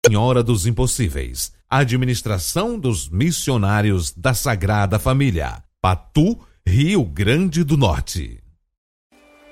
Senhora dos Impossíveis. Administração dos Missionários da Sagrada Família. Patu, Rio Grande do Norte.